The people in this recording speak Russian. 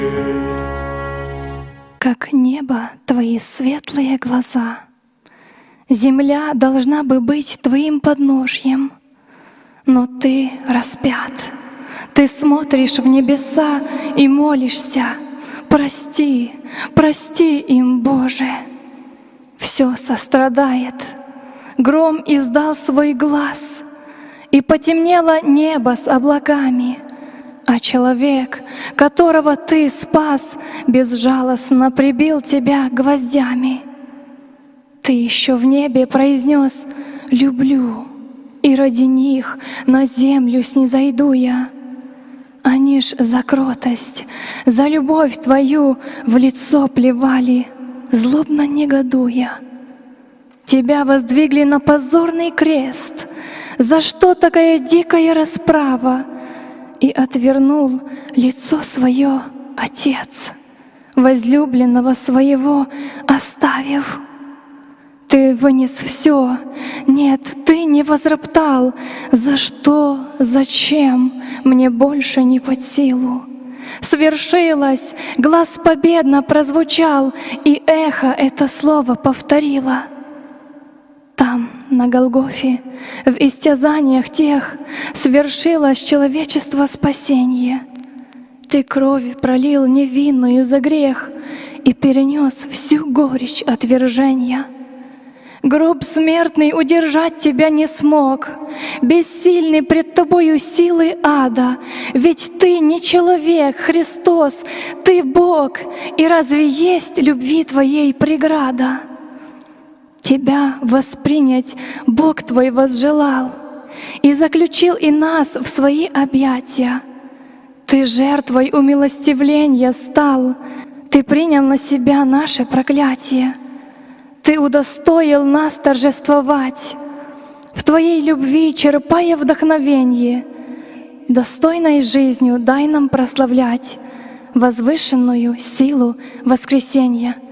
Как небо Твои светлые глаза, земля должна бы быть Твоим подножьем, но Ты распят. Ты смотришь в небеса и молишься: прости, прости им, Боже. Все сострадает. Гром издал свой глас, и потемнело небо с облаками, а человек, которого Ты спас, безжалостно прибил Тебя гвоздями. Ты еще в небе произнес: люблю, и ради них на землю снизойду я. Они ж за кротость, за любовь Твою в лицо плевали, злобно негодуя. Тебя воздвигли на позорный крест. За что такая дикая расправа? И отвернул лицо свое Отец, возлюбленного своего оставив. Ты вынес все, нет, Ты не возроптал. За что, зачем, мне больше не под силу. Свершилось, глас победно прозвучал, и эхо это слово повторило. Там, на Голгофе, в истязаниях тех, свершилось человечество спасение. Ты кровь пролил невинную за грех и перенес всю горечь отвержения. Гроб смертный удержать Тебя не смог, бессильный пред Тобою силы ада. Ведь Ты не человек, Христос, Ты Бог, и разве есть любви Твоей преграда? Тебя воспринять Бог Твой возжелал и заключил и нас в Свои объятия. Ты жертвой умилостивления стал, Ты принял на себя наше проклятие. Ты удостоил нас торжествовать, в Твоей любви черпая вдохновение. Достойной жизнью дай нам прославлять возвышенную силу воскресения.